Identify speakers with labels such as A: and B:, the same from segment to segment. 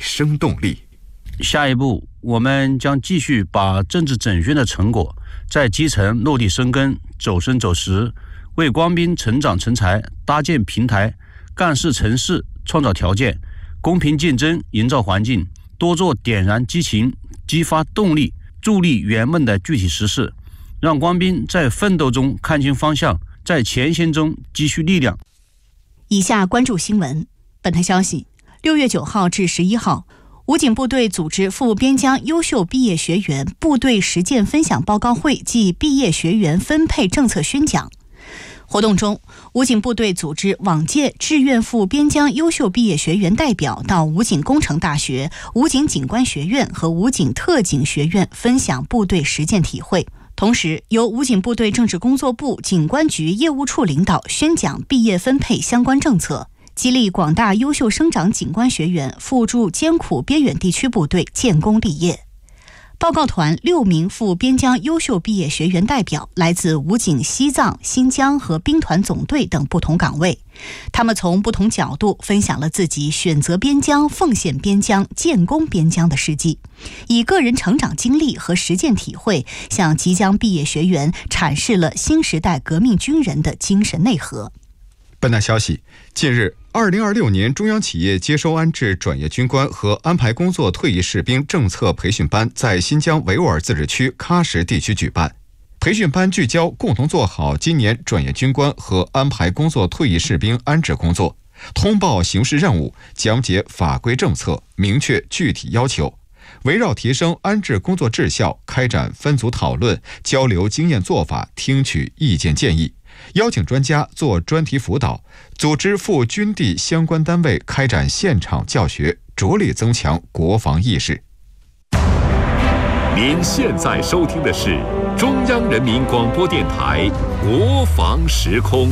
A: 生动力。
B: 下一步，我们将继续把政治整训的成果在基层落地生根、走深走实，为官兵成长成才搭建平台，干事成事创造条件，公平竞争营造环境，多做点燃激情、激发动力、助力圆梦的具体实事，让官兵在奋斗中看清方向，在前线中积蓄力量。
C: 以下关注新闻。本台消息，6月9号至11号，武警部队组织赴边疆优秀毕业学员部队实践分享报告会暨毕业学员分配政策宣讲。活动中，武警部队组织往届志愿赴边疆优秀毕业学员代表到武警工程大学、武警警官学院和武警特警学院分享部队实践体会。同时，由武警部队政治工作部警官局业务处领导宣讲毕业分配相关政策，激励广大优秀生长警官学员赴驻艰苦边远地区部队建功立业。报告团6名赴边疆优秀毕业学员代表来自武警西藏、新疆和兵团总队等不同岗位，他们从不同角度分享了自己选择边疆、奉献边疆、建功边疆的事迹，以个人成长经历和实践体会，向即将毕业学员阐释了新时代革命军人的精神内核。
A: 本台消息，近日2026年中央企业接收安置转业军官和安排工作退役士兵政策培训班在新疆维吾尔自治区喀什地区举办。培训班聚焦共同做好今年转业军官和安排工作退役士兵安置工作，通报形势任务，讲解法规政策，明确具体要求，围绕提升安置工作质效，开展分组讨论，交流经验做法，听取意见建议，邀请专家做专题辅导，组织赴军地相关单位开展现场教学，着力增强国防意识。
D: 您现在收听的是中央人民广播电台国防时空。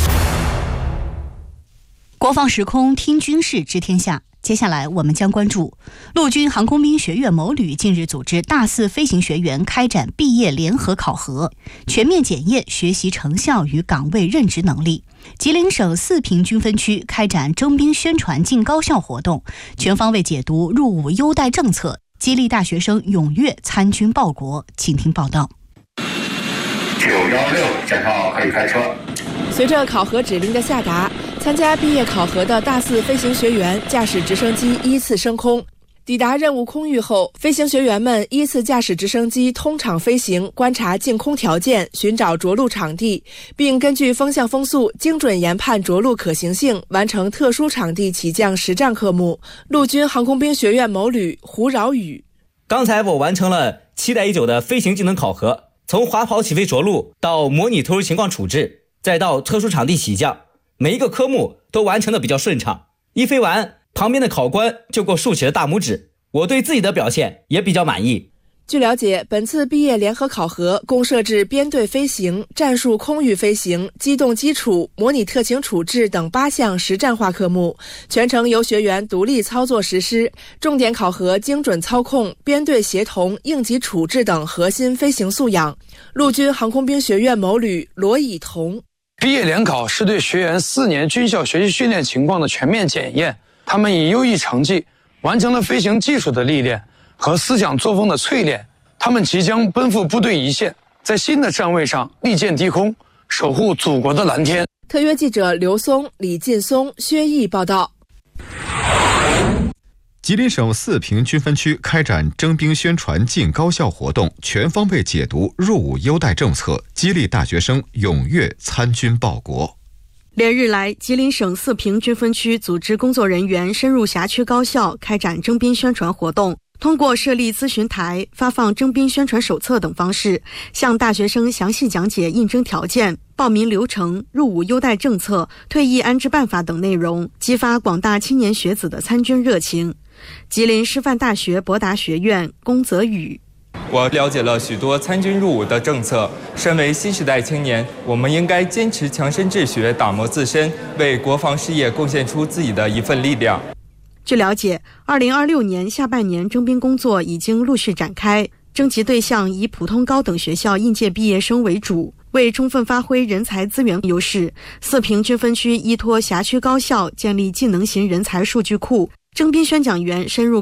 C: 国防时空，听军事知天下。接下来我们将关注陆军航空兵学院某旅近日组织大4飞行学员开展毕业联合考核，全面检验学习成效与岗位任职能力。吉林省4平军分区开展征兵宣传进高校活动，全方位解读入伍优待政策，激励大学生踊跃参军报国。请听报道。
E: 916检查可以开车。
F: 随着考核指令的下达，参加毕业考核的大4飞行学员驾驶直升机依次升空。抵达任务空域后，飞行学员们依次驾驶直升机通场飞行，观察净空条件，寻找着陆场地，并根据风向风速精准研判着陆可行性，完成特殊场地起降实战科目。陆军航空兵学院某旅胡饶宇：
G: 刚才我完成了期待已久的飞行技能考核，从滑跑起飞着陆到模拟特殊情况处置，再到特殊场地起降，每一个科目都完成的比较顺畅。一飞完，旁边的考官就给我竖起了大拇指，我对自己的表现也比较满意。
F: 据了解，本次毕业联合考核共设置编队飞行、战术空域飞行、机动基础、模拟特情处置等8项实战化科目，全程由学员独立操作实施，重点考核精准操控、编队协同、应急处置等核心飞行素养。陆军航空兵学院某旅罗以彤：
H: 毕业联考是对学员4年军校学习训练情况的全面检验，他们以优异成绩完成了飞行技术的历练和思想作风的淬炼，他们即将奔赴部队一线，在新的站位上力荐低空，守护祖国的蓝天。
F: 特约记者刘松、李劲松、薛毅报道。
A: 吉林省4平军分区开展征兵宣传进高校活动，全方位解读入伍优待政策，激励大学生踊跃参军报国。
I: 连日来，吉林省4平军分区组织工作人员深入辖区高校开展征兵宣传活动，通过设立咨询台、发放征兵宣传手册等方式，向大学生详细讲解应征条件、报名流程、入伍优待政策、退役安置办法等内容，激发广大青年学子的参军热情。吉林师范大学博达学院龚泽宇：
J: 我了解了许多参军入伍的政策，身为新时代青年，我们应该坚持强身治学，打磨自身，为国防事业贡献出自己的一份力量。
I: 据了解，2026年下半年征兵工作已经陆续展开，征集对象以普通高等学校应届毕业生为主。为充分发挥人才资源优势，4平军分区依托辖区高校建立技能型人才数据库，征兵宣讲员深入